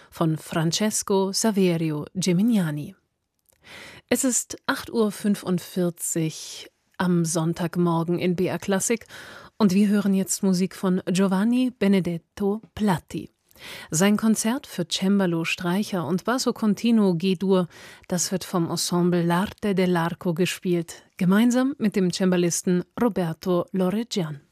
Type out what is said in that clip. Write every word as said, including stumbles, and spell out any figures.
von Francesco Saverio Gimignani. Es ist acht Uhr fünfundvierzig am Sonntagmorgen in B R Klassik und wir hören jetzt Musik von Giovanni Benedetto Platti. Sein Konzert für Cembalo, Streicher und Basso Continuo G-Dur, das wird vom Ensemble L'Arte dell'Arco gespielt, gemeinsam mit dem Cembalisten Roberto Loregian.